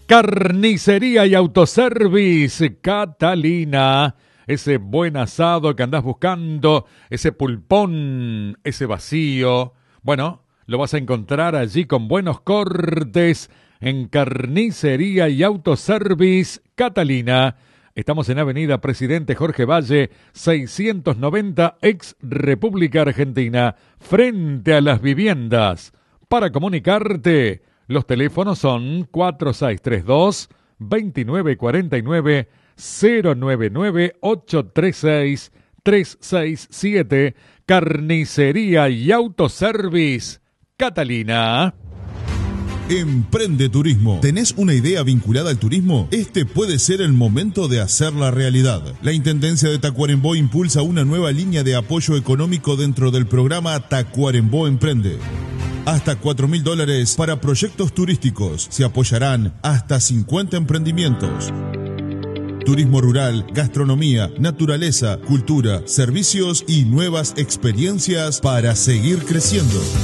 Carnicería y Autoservice Catalina. Ese buen asado que andás buscando, ese pulpón, ese vacío. Bueno, lo vas a encontrar allí con buenos cortes en Carnicería y Autoservice Catalina. Estamos en Avenida Presidente Jorge Valle, 690, ex República Argentina, frente a las viviendas. Para comunicarte, los teléfonos son 4632-2949, 099-836-367, Carnicería y Autoservice Catalina. Emprende Turismo. ¿Tenés una idea vinculada al turismo? Este puede ser el momento de hacerla realidad. La Intendencia de Tacuarembó impulsa una nueva línea de apoyo económico dentro del programa Tacuarembó Emprende. Hasta $4.000 para proyectos turísticos. Se apoyarán hasta 50 emprendimientos. Turismo rural, gastronomía, naturaleza, cultura, servicios y nuevas experiencias para seguir creciendo.